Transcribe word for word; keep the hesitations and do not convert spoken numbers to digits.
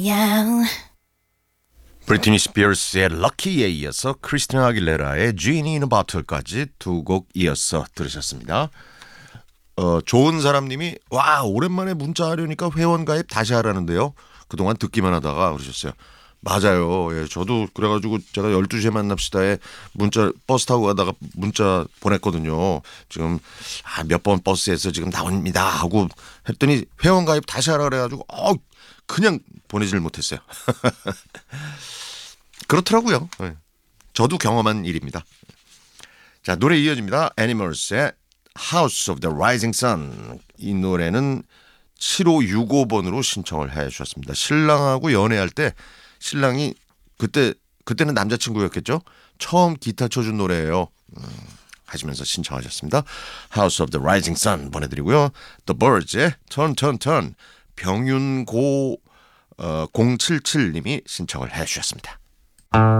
야옹. 브리트니 스피어스의 럭키에 이어서 크리스티나 아길레라의 Genie in a Bottle까지 두 곡 이어서 들으셨습니다. 어, 좋은 사람님이 와 오랜만에 문자하려니까 회원가입 다시 하라는데요. 그동안 듣기만 하다가 그러셨어요. 맞아요. 예, 저도 그래가지고 제가 열두 시에 만납시다에 문자 버스 타고 가다가 문자 보냈거든요. 지금 아, 몇 번 버스에서 지금 나옵니다 하고 했더니 회원가입 다시 하라 그래가지고 어, 그냥 보내질 못했어요. 그렇더라고요. 예. 저도 경험한 일입니다. 자, 노래 이어집니다. 애니멀스의 House of the Rising Sun. 이 노래는 칠오육오 번으로 신청을 해 주셨습니다. 신랑하고 연애할 때 신랑이 그때 그때는 남자친구였겠죠. 처음 기타 쳐준 노래예요. 음, 하시면서 신청하셨습니다. House of the Rising Sun 보내드리고요. The Birds의 Turn Turn Turn 병윤고 어, 공칠칠 님이 신청을 해 주셨습니다.